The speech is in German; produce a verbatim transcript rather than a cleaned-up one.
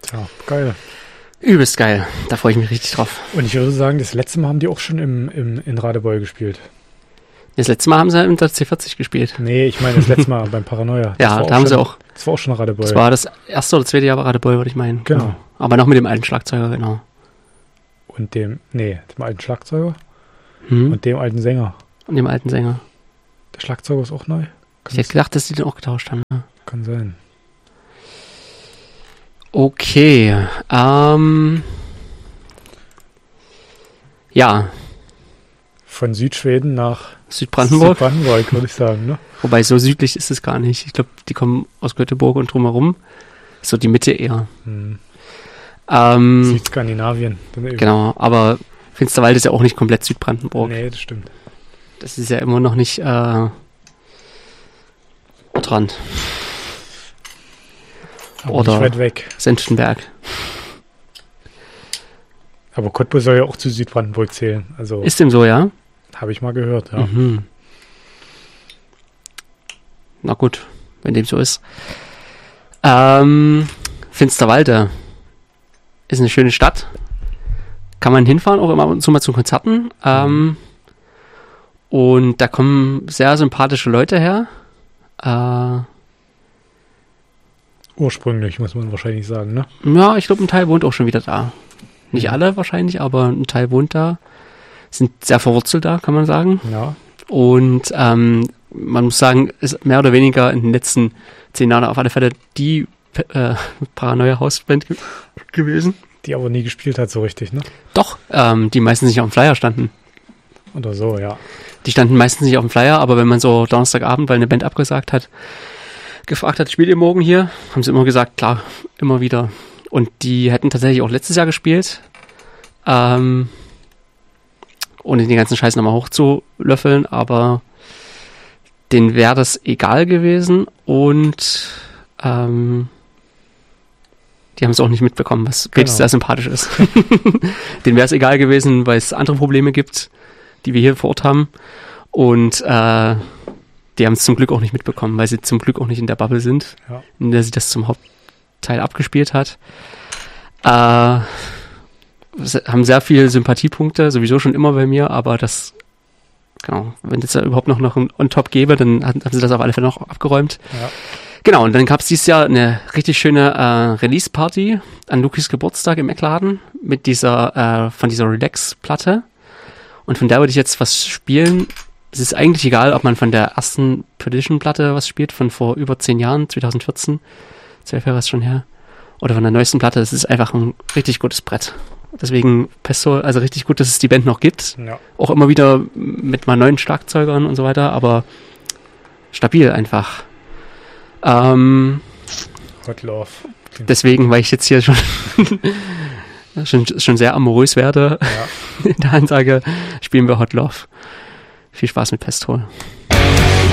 Ja, geil. Übelst geil. Da freue ich mich richtig drauf. Und ich würde sagen, das letzte Mal haben die auch schon im, im, in Radebeul gespielt. Das letzte Mal haben sie in der C vierzig gespielt. Nee, ich meine das letzte Mal beim Paranoia. Das Ja, da haben schon, sie auch. Das war auch schon Radebeul. Das war das erste oder zweite Jahr bei Radebeul, würde ich meinen. Genau. Ja. Aber noch mit dem alten Schlagzeuger, genau. Und dem, nee, dem alten Schlagzeuger Hm. und dem alten Sänger. Und dem alten Sänger. Der Schlagzeuger ist auch neu. Kann Ich hätte gedacht, dass die den auch getauscht haben. Ja. Kann sein. Okay. Ähm. Ja. Von Südschweden nach Südbrandenburg. Südbrandenburg, würde ich sagen, ne? Wobei, so südlich ist es gar nicht. Ich glaube, die kommen aus Göteborg und drumherum. So die Mitte eher. Hm. Ähm, Südskandinavien. genau, aber Finsterwalde ist ja auch nicht komplett Südbrandenburg. Nee, das stimmt. Das ist ja immer noch nicht äh, Ortrand. Aber Oder nicht weit weg. Senftenberg. Aber Cottbus soll ja auch zu Südbrandenburg zählen. Also Ist dem so, ja? habe ich mal gehört, ja. Mhm. Na gut, wenn dem so ist. Ähm, Finsterwalde ist eine schöne Stadt. Kann man hinfahren, auch immer ab und zu mal zu Konzerten. Ähm, und da kommen sehr sympathische Leute her. Äh, Ursprünglich, muss man wahrscheinlich sagen, ne? ja, ich glaube, ein Teil wohnt auch schon wieder da. Nicht Mhm. alle wahrscheinlich, aber ein Teil wohnt da. Sind sehr verwurzelt da, kann man sagen. Ja. Und ähm, man muss sagen, ist mehr oder weniger in den letzten zehn Jahren auf alle Fälle die äh, Paranoia-Hausband ge- gewesen. Die aber nie gespielt hat so richtig, ne? Doch, ähm, die meistens nicht auf dem Flyer standen. Oder so, ja. Die standen meistens nicht auf dem Flyer, aber wenn man so Donnerstagabend, weil eine Band abgesagt hat, gefragt hat, spielt ihr morgen hier? Haben sie immer gesagt, klar, immer wieder. Und die hätten tatsächlich auch letztes Jahr gespielt. Ähm, ohne den ganzen Scheiß nochmal hochzulöffeln, aber denen wäre das egal gewesen und ähm, die haben es auch nicht mitbekommen, was wirklich Genau. sehr sympathisch ist. Denen wäre es egal gewesen, weil es andere Probleme gibt, die wir hier vor Ort haben. Und äh, die haben es zum Glück auch nicht mitbekommen, weil sie zum Glück auch nicht in der Bubble sind, Ja. in der sie das zum Hauptteil abgespielt hat. Äh, s- haben sehr viele Sympathiepunkte, sowieso schon immer bei mir, aber das, genau, wenn es da überhaupt noch, noch ein On-Top gäbe, dann hat- haben sie das auf alle Fälle noch abgeräumt. Ja. Genau, und dann gab es dieses Jahr eine richtig schöne äh, Release-Party an Lukis Geburtstag im Eckladen mit dieser, äh, von dieser Relax-Platte. Und von der würde ich jetzt was spielen. Es ist eigentlich egal, ob man von der ersten Perdition-Platte was spielt, von vor über zehn Jahren, zwanzig vierzehn, zwölf Jahre ist schon her, oder von der neuesten Platte. Es ist einfach ein richtig gutes Brett. Deswegen Pesto, also richtig gut, dass es die Band noch gibt. Ja. Auch immer wieder mit mal neuen Schlagzeugern und so weiter, aber stabil einfach. Ähm, Hot Love. Klingt- deswegen, weil ich jetzt hier schon, schon, schon sehr amorös werde, Ja. in der Ansage, spielen wir Hot Love. Viel Spaß mit Pestol.